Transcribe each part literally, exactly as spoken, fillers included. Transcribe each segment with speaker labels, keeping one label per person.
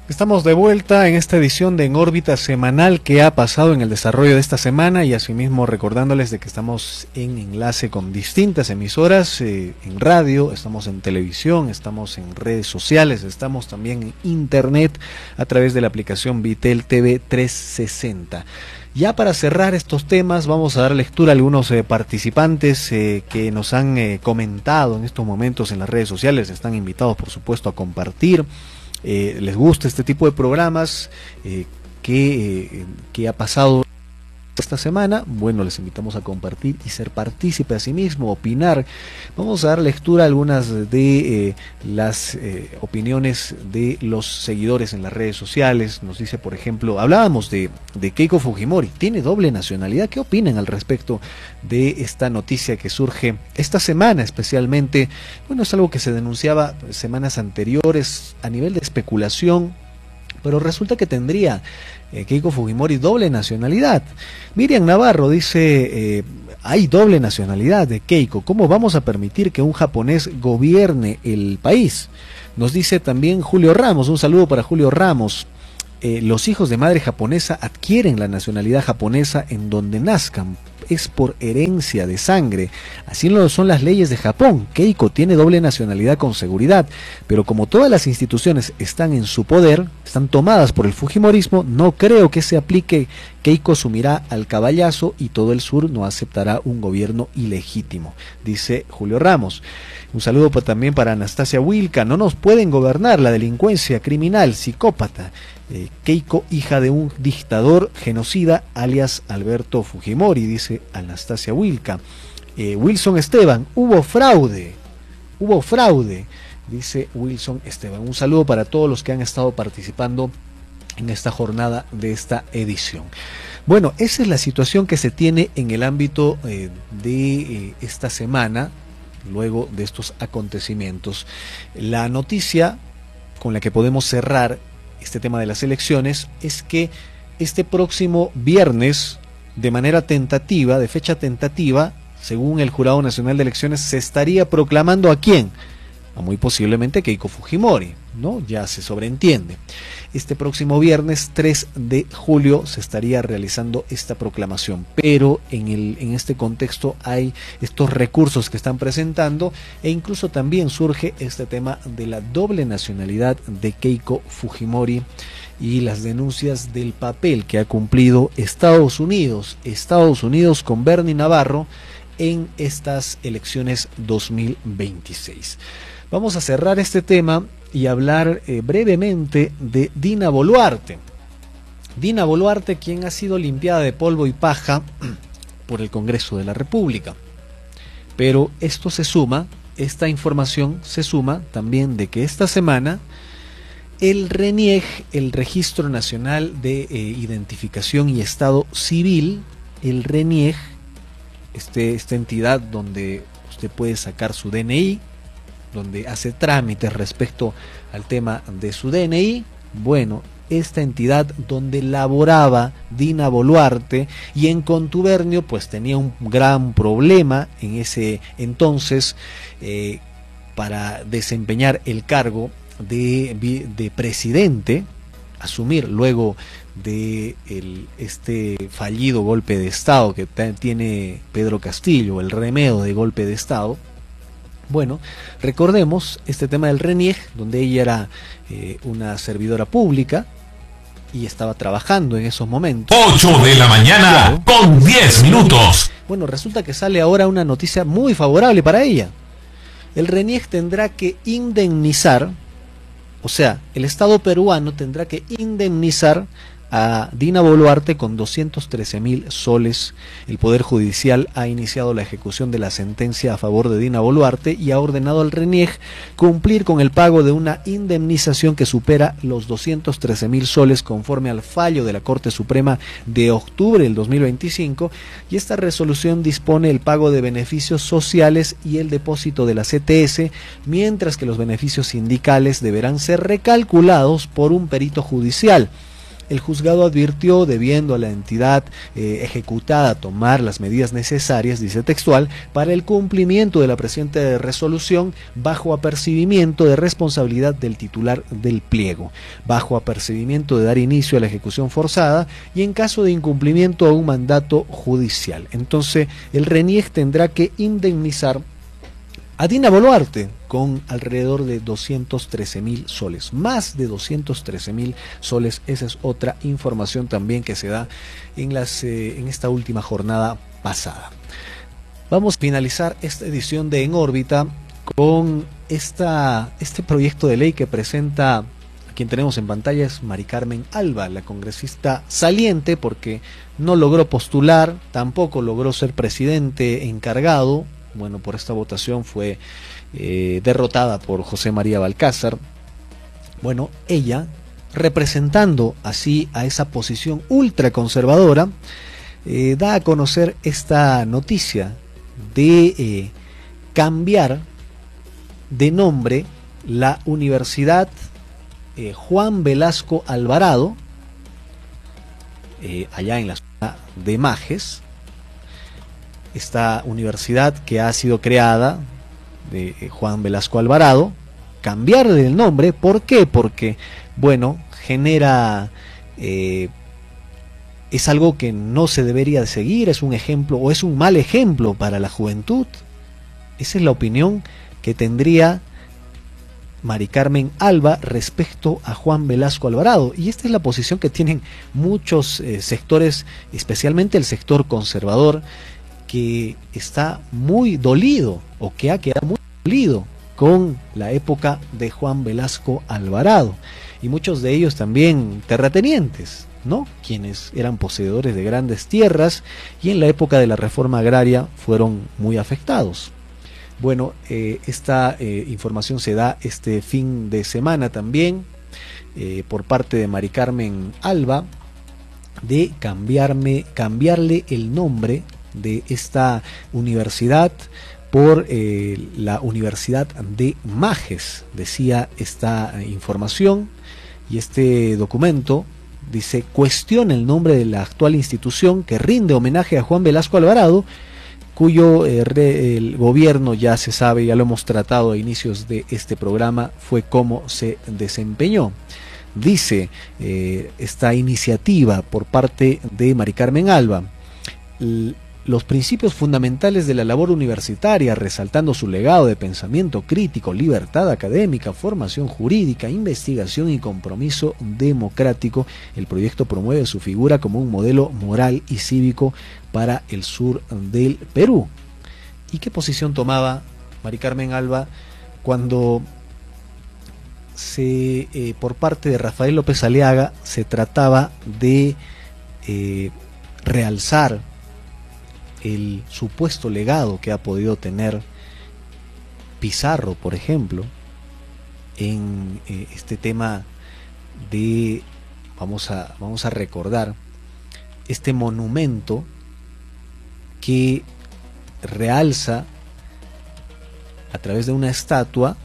Speaker 1: Estamos de vuelta en esta edición de En órbita semanal que ha pasado en el desarrollo de esta semana, y asimismo recordándoles de que estamos en enlace con distintas emisoras, eh, en radio, estamos en televisión, estamos en redes sociales, estamos también en internet a través de la aplicación Vitel T V trescientos sesenta. Ya para cerrar estos temas vamos a dar lectura a algunos eh, participantes eh, que nos han eh, comentado en estos momentos en las redes sociales. Están invitados por supuesto a compartir. Eh, les gusta este tipo de programas, eh, que, eh, que ha pasado esta semana. Bueno, les invitamos a compartir y ser partícipe a sí mismo, opinar. Vamos a dar lectura a algunas de eh, las eh, opiniones de los seguidores en las redes sociales. Nos dice, por ejemplo, hablábamos de, de Keiko Fujimori, tiene doble nacionalidad. ¿Qué opinan al respecto de esta noticia que surge esta semana especialmente? Bueno, es algo que se denunciaba semanas anteriores a nivel de especulación, pero resulta que tendría eh, Keiko Fujimori doble nacionalidad. Miriam Navarro dice, eh, hay doble nacionalidad de Keiko, ¿cómo vamos a permitir que un japonés gobierne el país? Nos dice también Julio Ramos, un saludo para Julio Ramos. Eh, los hijos de madre japonesa adquieren la nacionalidad japonesa en donde nazcan, es por herencia de sangre, así lo son las leyes de Japón. Keiko tiene doble nacionalidad con seguridad, pero como todas las instituciones están en su poder, están tomadas por el fujimorismo, no creo que se aplique. Keiko sumirá al caballazo y todo el sur no aceptará un gobierno ilegítimo, dice Julio Ramos. Un saludo también para Anastasia Wilca. No nos pueden gobernar la delincuencia criminal, psicópata. Eh, Keiko, hija de un dictador genocida, alias Alberto Fujimori, dice Anastasia Wilca. Eh, Wilson Esteban, hubo fraude, hubo fraude, dice Wilson Esteban. Un saludo para todos los que han estado participando en esta jornada de esta edición. Bueno, esa es la situación que se tiene en el ámbito eh, de eh, esta semana, luego de estos acontecimientos. La noticia con la que podemos cerrar este tema de las elecciones es que este próximo viernes, de manera tentativa, de fecha tentativa, según el Jurado Nacional de Elecciones, se estaría proclamando ¿a quién? A muy posiblemente Keiko Fujimori, ¿no? Ya se sobreentiende. Este próximo viernes tres de julio se estaría realizando esta proclamación, pero en, el, en este contexto hay estos recursos que están presentando, e incluso también surge este tema de la doble nacionalidad de Keiko Fujimori y las denuncias del papel que ha cumplido Estados Unidos, Estados Unidos con Bernie Navarro en estas elecciones dos mil veintiséis. Vamos a cerrar este tema y hablar eh, brevemente de Dina Boluarte. Dina Boluarte, quien ha sido limpiada de polvo y paja por el Congreso de la República. Pero esto se suma, esta información se suma también de que esta semana el RENIEG, el Registro Nacional de eh, Identificación y Estado Civil, el RENIEG, este, esta entidad donde usted puede sacar su D N I, donde hace trámites respecto al tema de su D N I, bueno, esta entidad donde laboraba Dina Boluarte, y en contubernio pues tenía un gran problema en ese entonces eh, para desempeñar el cargo de, de presidente, asumir luego de el, este fallido golpe de Estado que tiene Pedro Castillo, el remedio de golpe de Estado. Bueno, recordemos este tema del RENIEG, donde ella era eh, una servidora pública y estaba trabajando en esos momentos.
Speaker 2: ocho de la mañana con diez minutos.
Speaker 1: Bueno, resulta que sale ahora una noticia muy favorable para ella. El RENIEG tendrá que indemnizar, o sea, el Estado peruano tendrá que indemnizar a Dina Boluarte con doscientos trece mil soles. El Poder Judicial ha iniciado la ejecución de la sentencia a favor de Dina Boluarte y ha ordenado al RENIEG cumplir con el pago de una indemnización que supera los doscientos trece mil soles conforme al fallo de la Corte Suprema de octubre del dos mil veinticinco, y esta resolución dispone el pago de beneficios sociales y el depósito de la C T S, mientras que los beneficios sindicales deberán ser recalculados por un perito judicial. el juzgado advirtió, debiendo a la entidad eh, ejecutada tomar las medidas necesarias, dice textual, para el cumplimiento de la presente resolución bajo apercibimiento de responsabilidad del titular del pliego, bajo apercibimiento de dar inicio a la ejecución forzada y en caso de incumplimiento a un mandato judicial. Entonces el RENIEC tendrá que indemnizar a Dina Boluarte con alrededor de doscientos trece mil soles, más de doscientos trece mil soles. Esa es otra información también que se da en, las, eh, en esta última jornada pasada. Vamos a finalizar esta edición de En órbita con esta, este proyecto de ley que presenta, a quien tenemos en pantalla es Mari Carmen Alba, la congresista saliente, porque no logró postular, tampoco logró ser presidente encargado. Bueno, por esta votación fue eh, derrotada por José María Balcázar. Bueno, ella, representando así a esa posición ultraconservadora, eh, da a conocer esta noticia de eh, cambiar de nombre la Universidad eh, Juan Velasco Alvarado, eh, allá en la zona de Majes. Esta universidad que ha sido creada de Juan Velasco Alvarado, cambiar el nombre. ¿Por qué? Porque, bueno, genera, eh, es algo que no se debería de seguir, es un ejemplo o es un mal ejemplo para la juventud. Esa es la opinión que tendría Mari Carmen Alba respecto a Juan Velasco Alvarado, y esta es la posición que tienen muchos eh, sectores, especialmente el sector conservador, que está muy dolido o que ha quedado muy dolido con la época de Juan Velasco Alvarado, y muchos de ellos también terratenientes, ¿no? Quienes eran poseedores de grandes tierras y en la época de la reforma agraria fueron muy afectados. Bueno, eh, esta eh, información se da este fin de semana también eh, por parte de Mari Carmen Alba, de cambiarme, cambiarle el nombre de esta universidad por eh, la Universidad de Majes, decía esta información, y este documento dice: cuestiona el nombre de la actual institución que rinde homenaje a Juan Velasco Alvarado, cuyo eh, re, el gobierno, ya se sabe, ya lo hemos tratado a inicios de este programa, fue cómo se desempeñó. Dice eh, esta iniciativa por parte de Mari Carmen Alba: los principios fundamentales de la labor universitaria, resaltando su legado de pensamiento crítico, libertad académica, formación jurídica, investigación y compromiso democrático. El proyecto promueve su figura como un modelo moral y cívico para el sur del Perú. ¿Y qué posición tomaba Mari Carmen Alba cuando se, eh, por parte de Rafael López Aliaga, se trataba de eh, realzar el supuesto legado que ha podido tener Pizarro, por ejemplo, en eh, este tema de, vamos a, vamos a recordar, este monumento que realza a través de una estatua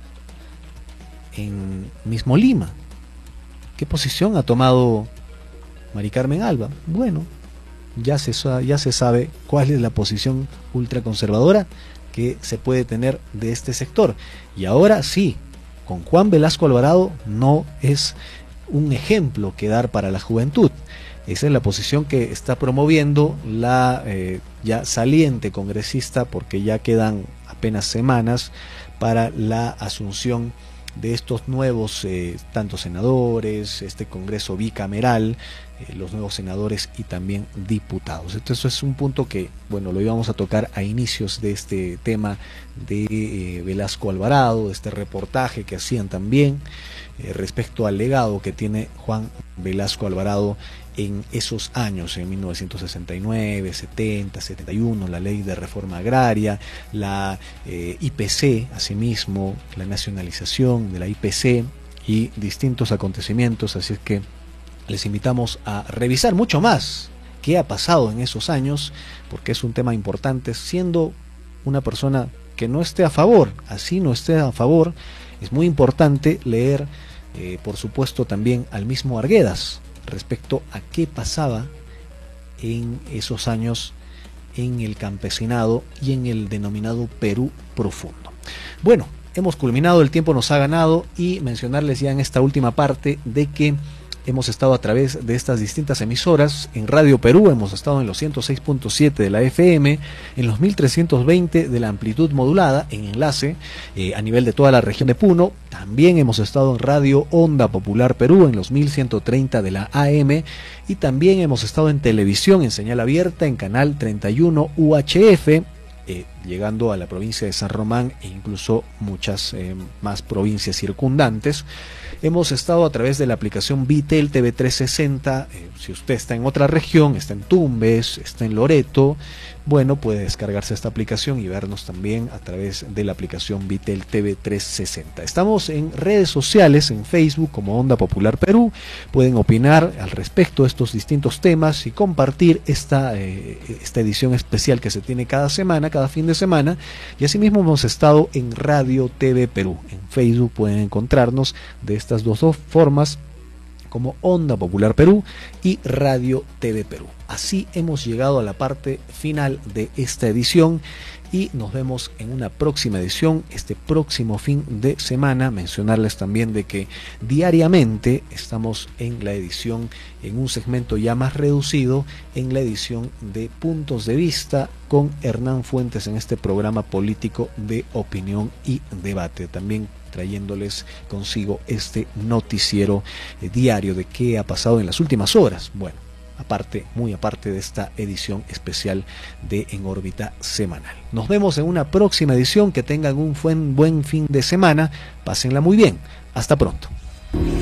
Speaker 1: en mismo Lima? ¿Qué posición ha tomado Mari Carmen Alba? Bueno, ya se, ya se sabe cuál es la posición ultraconservadora que se puede tener de este sector. Y ahora sí, con Juan Velasco Alvarado no es un ejemplo que dar para la juventud. Esa es la posición que está promoviendo la eh, ya saliente congresista, porque ya quedan apenas semanas para la asunción de estos nuevos eh, tanto senadores, este congreso bicameral, eh, los nuevos senadores y también diputados. Entonces, eso es un punto que, bueno, lo íbamos a tocar a inicios de este tema de eh, Velasco Alvarado, este reportaje que hacían también eh, respecto al legado que tiene Juan Velasco Alvarado en esos años, en mil novecientos sesenta y nueve, setenta, setenta y uno, la ley de reforma agraria, la eh, I P C, asimismo, la nacionalización de la I P C y distintos acontecimientos. Así es que les invitamos a revisar mucho más qué ha pasado en esos años, porque es un tema importante. Siendo una persona que no esté a favor, así no esté a favor, es muy importante leer, eh, por supuesto, también al mismo Arguedas, respecto a qué pasaba en esos años en el campesinado y en el denominado Perú profundo. Bueno, hemos culminado, el tiempo nos ha ganado, y mencionarles ya en esta última parte de que hemos estado a través de estas distintas emisoras. En Radio Perú hemos estado en los ciento seis punto siete de la F M, en los mil trescientos veinte de la amplitud modulada, en enlace eh, a nivel de toda la región de Puno. También hemos estado en Radio Onda Popular Perú, en los mil ciento treinta de la A M, y también hemos estado en televisión, en señal abierta, en canal treinta y uno U H F, Eh, llegando a la provincia de San Román e incluso muchas eh, más provincias circundantes. Hemos estado a través de la aplicación Vitel T V trescientos sesenta. Eh, si usted está en otra región, está en Tumbes, está en Loreto, bueno, puede descargarse esta aplicación y vernos también a través de la aplicación Vitel T V trescientos sesenta. Estamos en redes sociales, en Facebook como Onda Popular Perú. Pueden opinar al respecto de estos distintos temas y compartir esta, eh, esta edición especial que se tiene cada semana, cada fin de semana. Y asimismo hemos estado en Radio T V Perú. En Facebook pueden encontrarnos de estas dos, dos formas, como Onda Popular Perú y Radio T V Perú. Así hemos llegado a la parte final de esta edición y nos vemos en una próxima edición, este próximo fin de semana. Mencionarles también de que diariamente estamos en la edición, en un segmento ya más reducido, en la edición de Puntos de Vista con Hernán Fuentes, en este programa político de opinión y debate. También trayéndoles consigo este noticiero eh, diario de qué ha pasado en las últimas horas. Bueno, aparte, muy aparte de esta edición especial de En Órbita Semanal. Nos vemos en una próxima edición. Que tengan un buen, buen fin de semana. Pásenla muy bien. Hasta pronto.